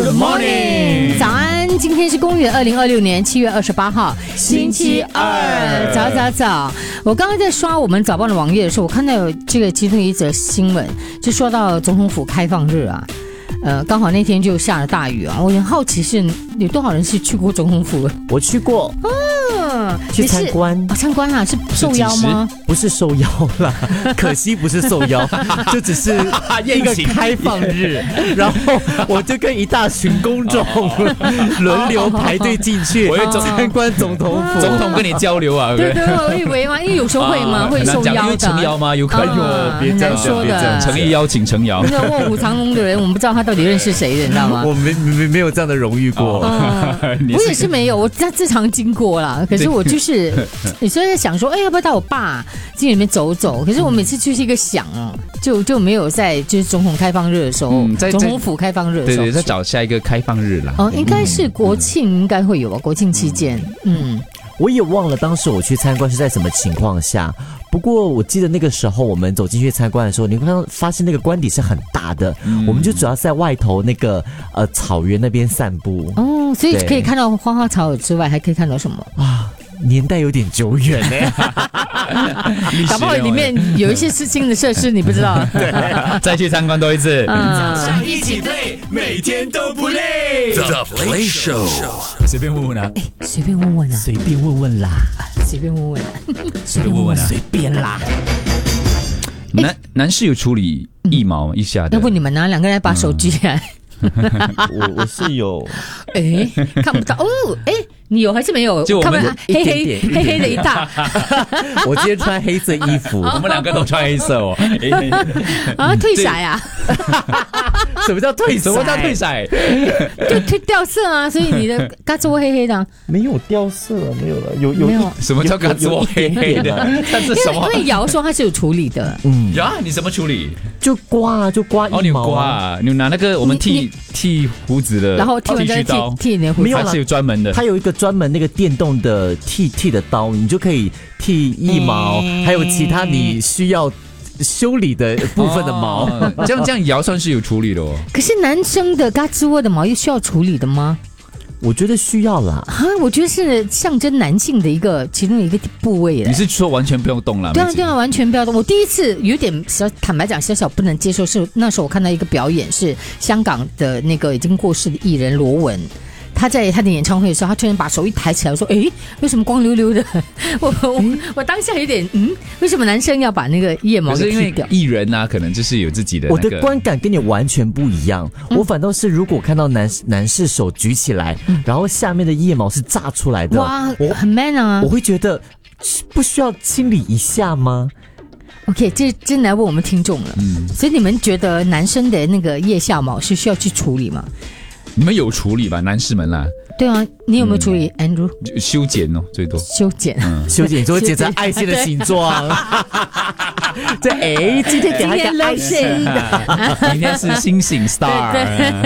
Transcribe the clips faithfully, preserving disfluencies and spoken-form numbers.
Good morning， 早安！今天是公元二零二六年七月二十八号，星期二。早早早！我刚刚在刷我们早报的网页的时候，我看到有这个其中一则新闻，就说到总统府开放日啊。呃，刚好那天就下了大雨啊，我很好奇是有多少人是去过总统府了？ 我去过， 嗯， 去参观， 哦、参观啊，是受邀吗？ 不是受邀啦，可惜不是受邀，就只是一个开放日，然后我就跟一大群公众轮流排队进去， 我会参观总统府， 总统跟你交流啊。 对对，我以为嘛，因为有时候会嘛，会受邀的， 诚邀吗？有可能， 别这样说的， 诚意邀请诚邀。 那卧虎藏龙的人，我们不知道他到底认识谁的，你知道吗？ 我没没没有这样的荣誉过， 我也是没有，我在日常经过啦。可是我就是有时候在想说，哎，要不要带我爸进里面走走？可是我每次就是一个想哦，就就没有在就是总统开放日的时候，嗯、总统府开放日的时候， 对对，再找下一个开放日啦。 哦，应该是国庆，应该会有啊，国庆期间，嗯。 我也忘了当时我去参观是在什么情况下，不过我记得那个时候我们走进去参观的时候，你会发现那个官邸是很大的，嗯、我们就主要在外头那个呃草原那边散步。 哦，所以可以看到花花草草之外，还可以看到什么啊？年代有点久远呢， 搞不好里面有一些是新的设施，你不知道。 对，再去参观多一次。 上一起 play， 每天都不累。The Play Show， 随便问问啊， 哎，随便问问啊， 随便问问啦， 随便问问， 随便问问啊， 随便啦。 男男士有处理腋毛一下的， 要不你们拿两个人把手举起来。 我我是有， 哎，看不到哦，哎。你有还是没有？ 就我们黑黑黑黑的一大。 我今天穿黑色衣服， 我们两个都穿黑色哦。 啊，退色呀？ 什么叫退色？ 什么叫退色？ 就退掉色啊！所以你的嘎吱窝黑黑的。 没有掉色，没有了。有有没有？ 什么叫嘎吱窝黑黑的？但是什么？ 因为瑶说他是有处理的。 嗯，呀，你什么处理？ 就刮，就刮哦，你刮，你拿那个我们剃剃胡子的， 然后剃完再剃剃你的胡子， 没有还是有专门的， 它有一个专门那个电动的剃剃的刀，你就可以剃腋毛，欸、还有其他你需要修理的部分的毛。 哦、这样这样也要算是有处理的哦。 可是男生的嘎吱窝的毛又需要处理的吗？ 我觉得需要啦， 啊，我觉得是象征男性的一个其中一个部位。 你是说完全不用动了？ 对啊，对啊，完全不要动。我第一次有点小，坦白讲，小小不能接受是那时候我看到一个表演，是香港的那个已经过世的艺人罗文。他在他的演唱会的时候，他突然把手一抬起来，我说：“诶，为什么光溜溜的？”我我我当下有点嗯，为什么男生要把那个腋毛给剃掉？ 艺人啊，可能就是有自己的、那個。我的观感跟你完全不一样。嗯、我反倒是如果看到男男士手举起来，嗯、然后下面的腋毛是炸出来的， 哇，我很 man 啊！ 我会觉得不需要清理一下吗 ？OK， 这真来问我们听众了。嗯，所以你们觉得男生的那个腋下毛是需要去处理吗？ 你们有处理吧，男士们啦。 对啊，你有没有处理、嗯、，Andrew？ 修剪哦，最多修剪， 嗯、修剪就会剪成爱心的形状。这哎，今天给他一个爱心， 明天是星星 star。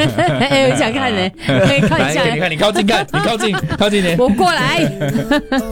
哎，我想看呢，可以看一下。 你看，你靠近看，你靠近，靠近点。 我过来。